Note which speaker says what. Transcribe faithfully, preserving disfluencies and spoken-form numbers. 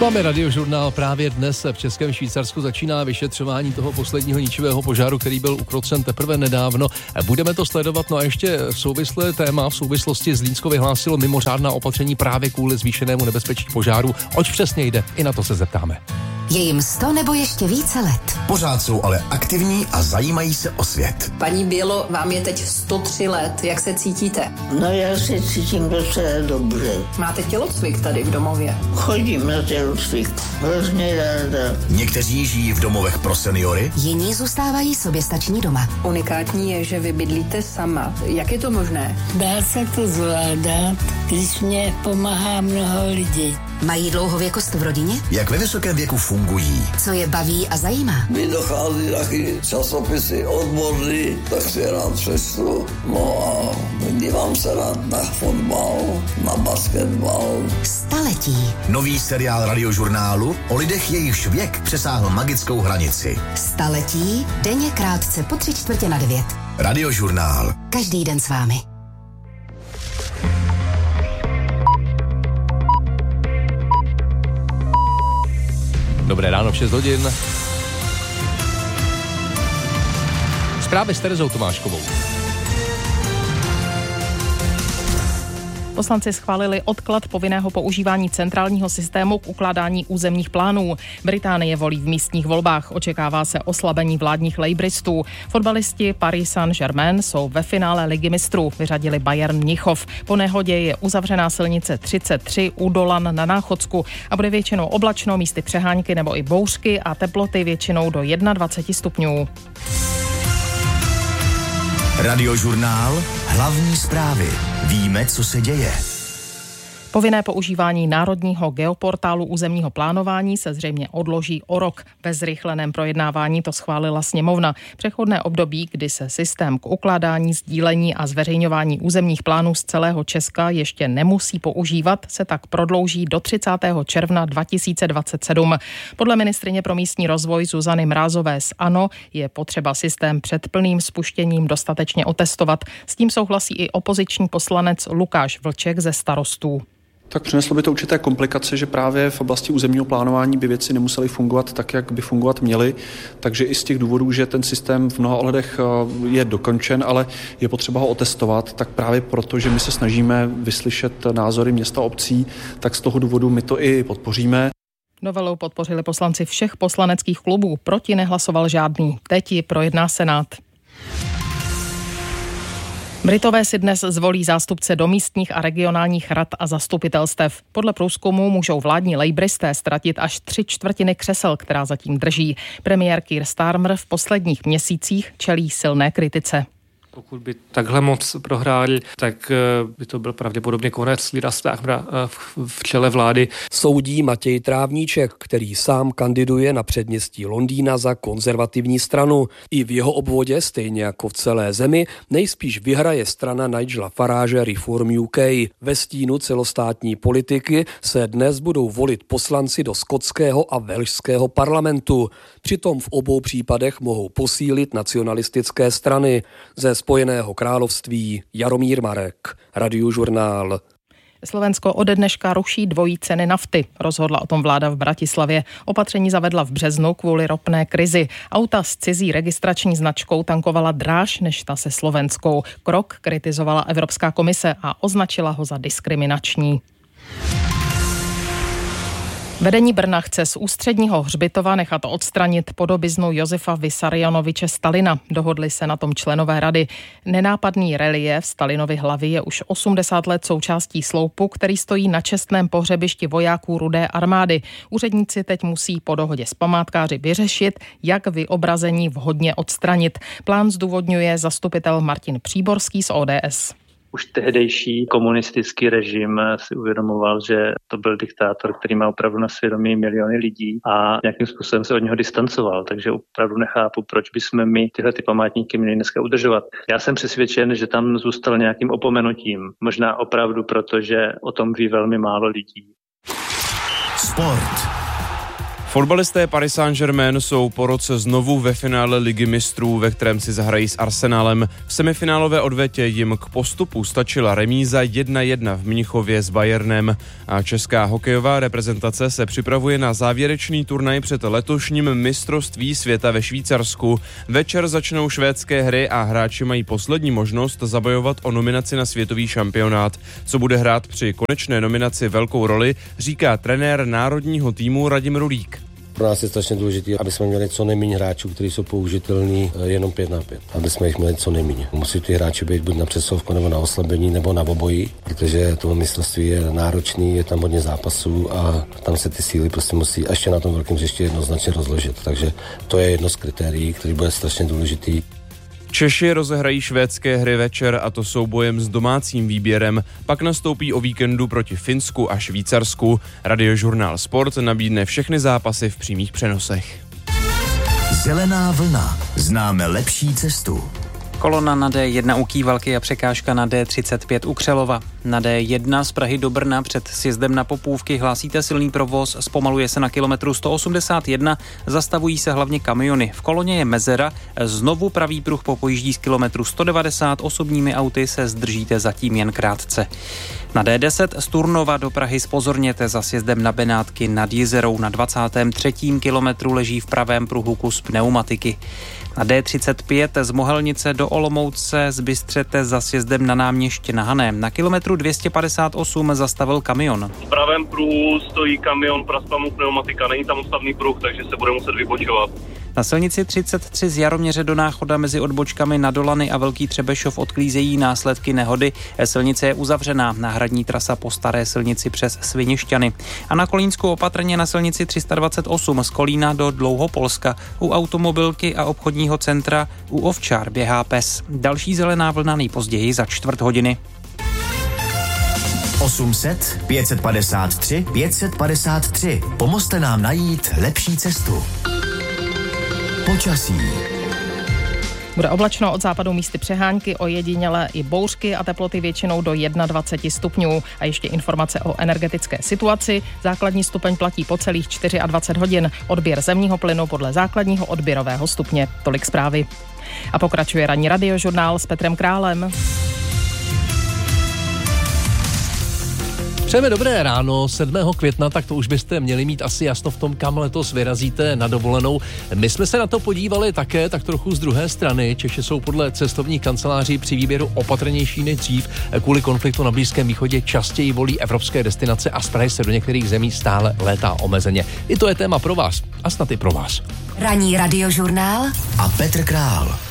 Speaker 1: Máme radiožurnál. Právě dnes v Českém Švýcarsku začíná vyšetřování toho posledního ničivého požáru, který byl ukrocen teprve nedávno. Budeme to sledovat, no a ještě souvislé téma v souvislosti s Zlínsko vyhlásilo mimořádná opatření právě kvůli zvýšenému nebezpečí požáru. Oč přesně jde? I na to se zeptáme.
Speaker 2: Je jim sto nebo ještě více let.
Speaker 3: Pořád jsou ale aktivní a zajímají se o svět.
Speaker 4: Paní Bělo, vám je teď sto tři let. Jak se cítíte?
Speaker 5: No já se cítím docela dobře.
Speaker 4: Máte tělocvik tady v domově?
Speaker 5: Chodím na tělocvik. Hrozně ráda.
Speaker 3: Někteří žijí v domovech pro seniory.
Speaker 2: Jiní zůstávají soběstační doma.
Speaker 4: Unikátní je, že vy bydlíte sama. Jak je to možné?
Speaker 5: Dá se to zvládat, když mě pomáhá mnoho lidí.
Speaker 2: Mají dlouhověkost v rodině?
Speaker 3: Jak ve vysokém věku fungují?
Speaker 2: Co je baví a zajímá?
Speaker 6: Mi dochází taky časopisy odborný, tak si rád přečtu. No a dívám se rád na fotbal, na basketbal.
Speaker 2: Staletí.
Speaker 3: Nový seriál radiožurnálu o lidech, jejichž věk přesáhl magickou hranici.
Speaker 2: Staletí, denně krátce po tři čtvrtě na devět.
Speaker 3: Radiožurnál.
Speaker 2: Každý den s vámi.
Speaker 1: Dobré ráno, v šest hodin. Zprávy s Terezou Tomáškovou.
Speaker 7: Poslanci schválili odklad povinného používání centrálního systému k ukládání územních plánů. Británie volí v místních volbách. Očekává se oslabení vládních lejbristů. Fotbalisti Paris Saint-Germain jsou ve finále Ligy mistrů. Vyřadili Bayern Mnichov. Po nehodě je uzavřená silnice třicet tři u Dolan na Náchodsku a bude většinou oblačno, místy přehánky nebo i bouřky a teploty většinou do dvacet jedna stupňů.
Speaker 3: Radiožurnál. Hlavní zprávy. Víme, co se děje.
Speaker 7: Povinné používání národního geoportálu územního plánování se zřejmě odloží o rok. Ve zrychleném projednávání to schválila sněmovna. Přechodné období, kdy se systém k ukládání, sdílení a zveřejňování územních plánů z celého Česka ještě nemusí používat, se tak prodlouží do třicátého června dva tisíce dvacet sedm. Podle ministryně pro místní rozvoj Zuzany Mrázové z ANO je potřeba systém před plným spuštěním dostatečně otestovat. S tím souhlasí i opoziční poslanec Lukáš Vlček ze Starostů.
Speaker 8: Tak přineslo by to určité komplikace, že právě v oblasti územního plánování by věci nemusely fungovat tak, jak by fungovat měly. Takže i z těch důvodů, že ten systém v mnoha ohledech je dokončen, ale je potřeba ho otestovat, tak právě proto, že my se snažíme vyslyšet názory města a obcí, tak z toho důvodu my to i podpoříme.
Speaker 7: Novelou podpořili poslanci všech poslaneckých klubů, proti nehlasoval žádný. Teď ji projedná Senát. Britové si dnes zvolí zástupce do místních a regionálních rad a zastupitelstev. Podle průzkumu můžou vládní lejbristé ztratit až tři čtvrtiny křesel, která zatím drží. Premiér Keir Starmer v posledních měsících čelí silné kritice.
Speaker 9: Pokud by takhle moc prohráli, tak by to byl pravděpodobně konec Lira Starmera v čele vlády.
Speaker 10: Soudí Matěj Trávníček, který sám kandiduje na předměstí Londýna za konzervativní stranu. I v jeho obvodě, stejně jako v celé zemi, nejspíš vyhraje strana Nigela Farage Reform U K. Ve stínu celostátní politiky se dnes budou volit poslanci do skotského a velšského parlamentu. Přitom v obou případech mohou posílit nacionalistické strany. Ze Spojeného království Jaromír Marek, Radiožurnál.
Speaker 7: Slovensko ode dneška ruší dvojí ceny nafty. Rozhodla o tom vláda v Bratislavě. Opatření zavedla v březnu kvůli ropné krizi. Auta s cizí registrační značkou tankovala dráž než ta se slovenskou. Krok kritizovala Evropská komise a označila ho za diskriminační. Vedení Brna chce z ústředního hřbitova nechat odstranit podobiznu Josefa Vissarionoviče Stalina. Dohodli se na tom členové rady. Nenápadný reliéf Stalinovy hlavy je už osmdesát let součástí sloupu, který stojí na čestném pohřebišti vojáků Rudé armády. Úředníci teď musí po dohodě s památkáři vyřešit, jak vyobrazení vhodně odstranit. Plán zdůvodňuje zastupitel Martin Příborský z O D S.
Speaker 11: Už tehdejší komunistický režim si uvědomoval, že to byl diktátor, který má opravdu na svědomí miliony lidí a nějakým způsobem se od něho distancoval, takže opravdu nechápu, proč bychom my tyhle ty památníky měli dneska udržovat. Já jsem přesvědčen, že tam zůstal nějakým opomenutím, možná opravdu proto, že o tom ví velmi málo lidí.
Speaker 3: Sport.
Speaker 12: Fotbalisté Paris Saint-Germain jsou po roce znovu ve finále Ligy mistrů, ve kterém si zahrají s Arsenalem. V semifinálové odvetě jim k postupu stačila remíza jedna jedna v Mnichově s Bayernem a česká hokejová reprezentace se připravuje na závěrečný turnaj před letošním mistrovství světa ve Švýcarsku. Večer začnou švédské hry a hráči mají poslední možnost zabojovat o nominaci na světový šampionát. Co bude hrát při konečné nominaci velkou roli, říká trenér národního týmu Radim Rulík.
Speaker 13: Pro nás je strašně důležité, aby jsme měli co nejméně hráčů, kteří jsou použitelní jenom pět na pět. Aby jsme jich měli co nejméně. Musí ty hráči být buď na přesilovku, nebo na oslabení, nebo na obojí, protože to mistrovství je náročný, je tam hodně zápasů a tam se ty síly prostě musí ještě na tom velkém hřišti jednoznačně rozložit. Takže to je jedno z kritérií, který bude strašně důležitý.
Speaker 12: Češi rozehrají švédské hry večer, a to soubojem s domácím výběrem. Pak nastoupí o víkendu proti Finsku a Švýcarsku. Radiožurnál Sport nabídne všechny zápasy v přímých přenosech.
Speaker 3: Zelená vlna. Známe lepší cestu.
Speaker 14: Kolona na D jedna u Kývalky a překážka na D třicet pět u Křelova. Na D jedna z Prahy do Brna před sjezdem na Popůvky hlásíte silný provoz, zpomaluje se na kilometru sto osmdesát jedna, zastavují se hlavně kamiony. V koloně je mezera, znovu pravý pruh popojíždí z kilometru sto devadesát, osobními auty se zdržíte zatím jen krátce. Na D deset z Turnova do Prahy zpozorněte za sjezdem na Benátky nad Jizerou. Na dvacátém třetím kilometru leží v pravém pruhu kus pneumatiky. Na D třicet pět z Mohelnice do Olomouce zbystřete za sjezdem na Náměště na Haném. Na kilometru dvě stě padesát osm zastavil kamion.
Speaker 15: V pravém pruhu stojí kamion, praskla mu pneumatika, není tam ústavný pruh, takže se bude muset vybočovat.
Speaker 14: Na silnici třicet tři z Jaroměře do Náchoda mezi odbočkami na Dolany a Velký Třebešov odklízejí následky nehody. Silnice je uzavřená, náhradní trasa po staré silnici přes Sviněšťany. A na Kolínsku opatrně na silnici tři sta dvacet osm z Kolína do Dlouhopolska. U automobilky a obchodního centra u Ovčár běhá pes. Další zelená vlna nejpozději za čtvrt hodiny.
Speaker 3: osm set, pět set padesát tři, pět set padesát tři. Pomozte nám najít lepší cestu. Počasí.
Speaker 7: Bude oblačno, od západu místy přehánky, ojedinělé i bouřky a teploty většinou do dvacet jedna stupňů. A ještě informace o energetické situaci. Základní stupeň platí po celých dvacet čtyři hodin. Odběr zemního plynu podle základního odběrového stupně. Tolik zprávy. A pokračuje ranní radiožurnál s Petrem Králem.
Speaker 1: Přejeme dobré ráno, sedmého května, tak to už byste měli mít asi jasno v tom, kam letos vyrazíte na dovolenou. My jsme se na to podívali také tak trochu z druhé strany. Češi jsou podle cestovních kanceláří při výběru opatrnější než dřív. Kvůli konfliktu na Blízkém východě častěji volí evropské destinace a z Prahy se do některých zemí stále létá omezeně. I to je téma pro vás a snad i pro vás.
Speaker 2: Ranní radiožurnál
Speaker 3: a Petr Král.